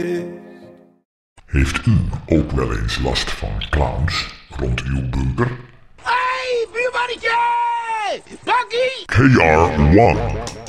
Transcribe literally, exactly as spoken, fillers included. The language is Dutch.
Heeft u ook wel eens last van clowns rond uw bunker? Hey, buurmannetje! Bakkie! K R one